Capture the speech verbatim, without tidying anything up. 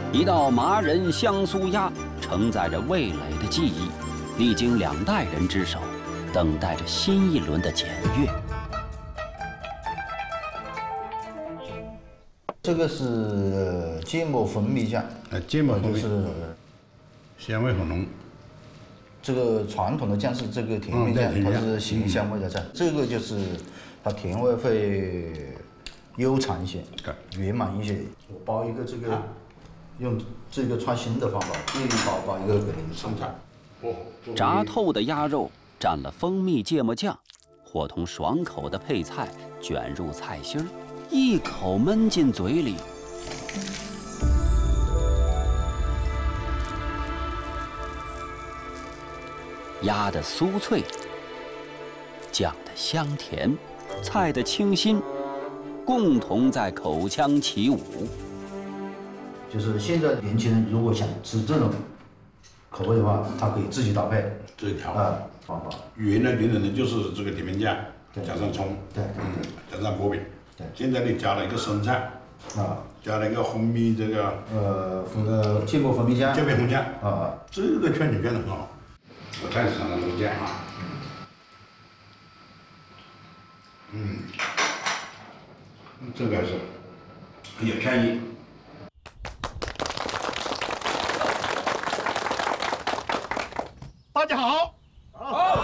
一道麻仁香酥鸭承载着味蕾的记忆，历经两代人之手，等待着新一轮的检阅。 这个是芥末蜂蜜酱， 呃，芥末蜂蜜就是香味很浓。 这个传统的酱是这个甜面酱， 嗯、 它是咸香味的酱，嗯、这个就是它甜味会悠长一些，圆满一些。我包一个这个。啊用这个创新的方法，一包包一个给您上菜。 炸透的鸭肉蘸了蜂蜜芥末酱，伙同爽口的配菜卷入菜心儿，一口闷进嘴里。鸭的酥脆，酱的香甜，菜的清新，共同在口腔起舞。 就是现在年轻人如果想吃这种口味的话，他可以自己搭配， 自己调啊方法。 原来原来的就是这个甜面酱，加上葱， 对， 嗯，加上薄饼， 对。 现在你加了一个生菜，啊，加了一个蜂蜜这个呃呃芥末蜂蜜酱， 芥末蜂蜜酱， 啊， 这个圈子圈的很好。我菜市场的这个酱啊，嗯，这个还是很有创意。